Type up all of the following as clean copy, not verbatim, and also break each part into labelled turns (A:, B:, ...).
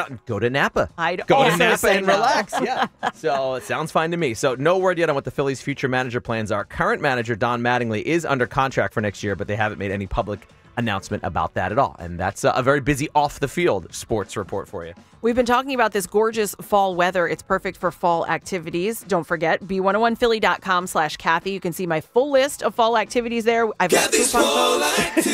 A: go to Napa.
B: I'd
A: go to
B: also
A: Napa
B: say
A: and
B: no.
A: relax. Yeah. So it sounds fine to me. So no word yet on what the Phillies' future manager plans are. Current manager Don Mattingly is under contract for next year, but they haven't made any public announcement about that at all. And that's a very busy off-the-field sports report for you.
B: We've been talking about this gorgeous fall weather. It's perfect for fall activities. Don't forget, b101philly.com/Kathy. You can see my full list of fall activities there. I've got coupon codes.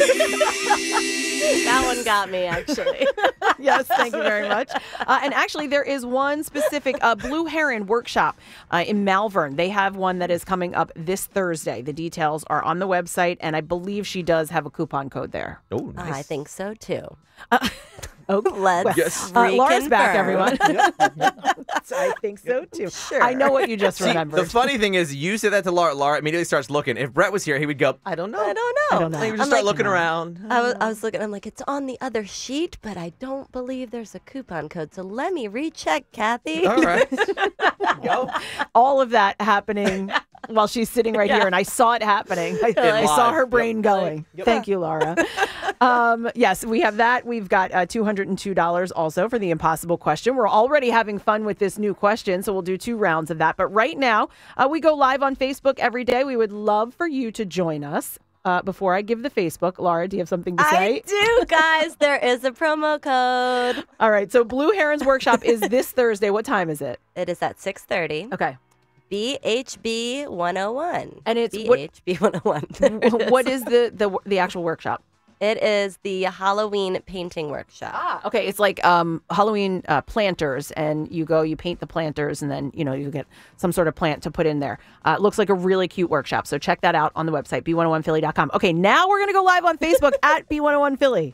C: That one got me, actually.
B: Yes, thank you very much. And actually, there is one specific Blue Heron workshop in Malvern. They have one that is coming up this Thursday. The details are on the website, and I believe she does have a coupon code there.
A: Oh, nice.
C: I think so, too.
B: Okay.
C: Let's
A: Yes.
B: Laura's back,
C: reconfirm.
B: everyone. I think so, too.
C: Sure.
B: I know what you just
A: See,
B: remembered.
A: the funny thing is, you said that to Laura. Laura immediately starts looking. If Brett was here, he would go, I don't know.
C: I don't know.
B: I don't know.
A: He would just
C: I'm
A: start
C: like,
A: looking around.
C: I was looking, I'm like, it's on the other sheet, but I don't believe there's a coupon code. So let me recheck, Kathy.
A: All right. Go.
B: All of that happening while she's sitting right here, and I saw it happening. I saw her brain going. Thank you, Laura. Yes, we have that. We've got $202 also for the impossible question. We're already having fun with this new question, so we'll do 2 rounds of that. But right now, we go live on Facebook every day. We would love for you to join us. Before I give the Facebook, Laura, do you have something to say?
C: I do, guys. There is a promo code.
B: All right, so Blue Heron's workshop is this Thursday. What time is it?
C: It is at 6:30.
B: Okay.
C: BHB 101.
B: And it's
C: BHB 101.
B: What is the actual workshop?
C: It is the Halloween painting workshop.
B: Okay, it's like Halloween planters, and you paint the planters, and then, you get some sort of plant to put in there. It looks like a really cute workshop, so check that out on the website, b101philly.com. Okay, now we're going to go live on Facebook at B101philly.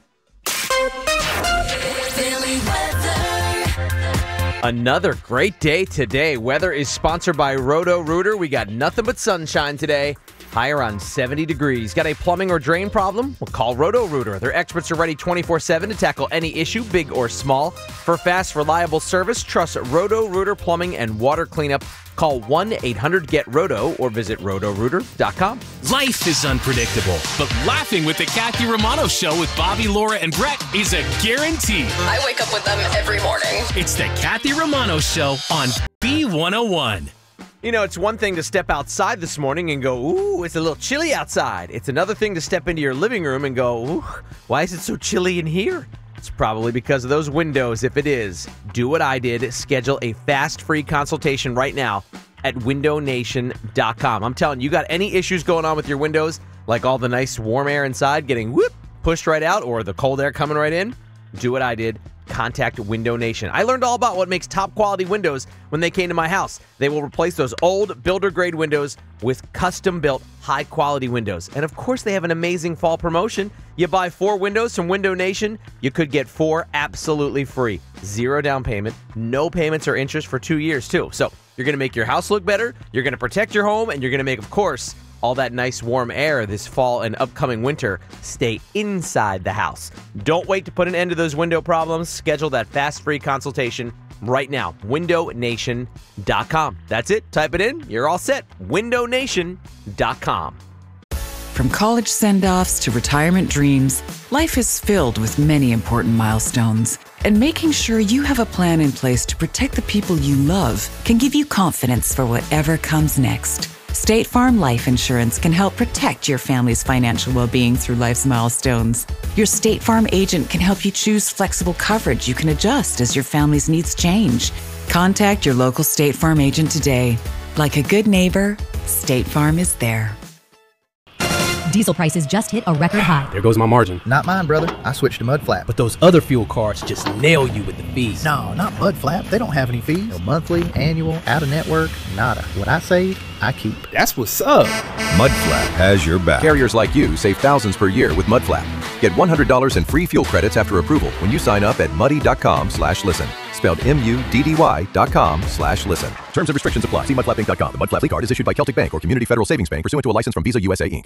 A: Another great day today. Weather is sponsored by Roto-Rooter. We got nothing but sunshine today. High around 70 degrees. Got a plumbing or drain problem? Well, call Roto-Rooter. Their experts are ready 24/7 to tackle any issue, big or small. For fast, reliable service, trust Roto-Rooter Plumbing and Water Cleanup. Call 1-800-GET-ROTO or visit rotorooter.com.
D: Life is unpredictable, but laughing with the Kathy Romano Show with Bobby, Laura, and Brett is a guarantee.
E: I wake up with them every morning.
D: It's the Kathy Romano Show on B101.
A: It's one thing to step outside this morning and go, ooh, it's a little chilly outside. It's another thing to step into your living room and go, ooh, why is it so chilly in here? It's probably because of those windows. If it is, do what I did. Schedule a fast, free consultation right now at windownation.com. I'm telling you, got any issues going on with your windows, like all the nice warm air inside getting pushed right out, or the cold air coming right in? Do what I did. Contact Window Nation. I learned all about what makes top quality windows when they came to my house. They will replace those old builder grade windows with custom built high quality windows. And of course, they have an amazing fall promotion. You buy 4 windows from Window Nation, you could get 4 absolutely free. 0 down payment, no payments or interest for 2 years too. So you're going to make your house look better, you're going to protect your home, and you're going to make, of course, all that nice warm air this fall and upcoming winter stay inside the house. Don't wait to put an end to those window problems. Schedule that fast free consultation right now. windownation.com. That's it. Type it in. You're all set. windownation.com.
F: From college send-offs to retirement dreams, life is filled with many important milestones. And making sure you have a plan in place to protect the people you love can give you confidence for whatever comes next. State Farm Life Insurance can help protect your family's financial well-being through life's milestones. Your State Farm agent can help you choose flexible coverage you can adjust as your family's needs change. Contact your local State Farm agent today. Like a good neighbor, State Farm is there.
G: Diesel prices just hit a record high.
H: There goes my margin.
I: Not mine, brother. I switched to Mudflap.
H: But those other fuel cards just nail you with the fees.
I: No, not Mudflap. They don't have any fees. No monthly, annual, out-of-network, nada. What I save, I keep.
H: That's what's up.
J: Mudflap has your back. Carriers like you save thousands per year with Mudflap. Get $100 in free fuel credits after approval when you sign up at muddy.com/listen. Spelled MUDDY.com/listen. Terms and restrictions apply. See mudflapinc.com. The Mudflap card is issued by Celtic Bank or Community Federal Savings Bank pursuant to a license from Visa USA Inc.